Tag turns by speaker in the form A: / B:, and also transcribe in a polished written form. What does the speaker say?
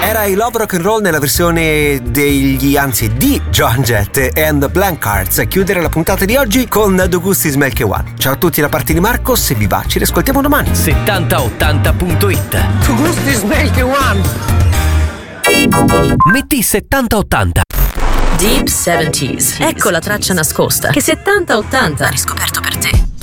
A: Era i Love Rock and Roll nella versione di Joan Jett and the Blank Hearts a chiudere la puntata di oggi con The Gusti Smell Che One. Ciao a tutti da parte di Marco, se vi va ci riascoltiamo domani.
B: 7080.it.
A: The Gusti Smell Che One.
B: Metti 7080.
C: Deep 70s. Ecco la traccia nascosta che 7080 ha riscoperto per te.